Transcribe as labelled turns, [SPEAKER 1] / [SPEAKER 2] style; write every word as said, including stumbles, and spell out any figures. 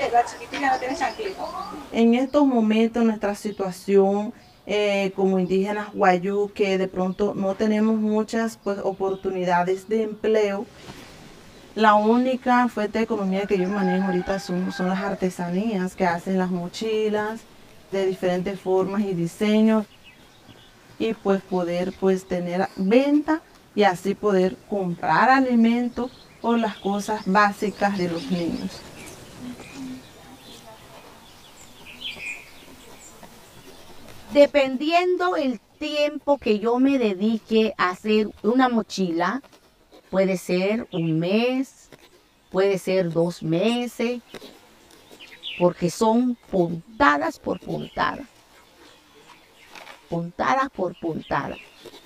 [SPEAKER 1] la chiquitica no tiene chancleta.
[SPEAKER 2] En estos momentos nuestra situación eh, como indígenas guayú, que de pronto no tenemos muchas pues, oportunidades de empleo, la única fuente de economía que yo manejo ahorita son, son las artesanías que hacen las mochilas de diferentes formas y diseños y pues poder pues tener venta y así poder comprar alimentos o las cosas básicas de los niños.
[SPEAKER 3] Dependiendo el tiempo que yo me dedique a hacer una mochila, puede ser un mes, puede ser dos meses, porque son puntadas por puntada, puntada por puntada.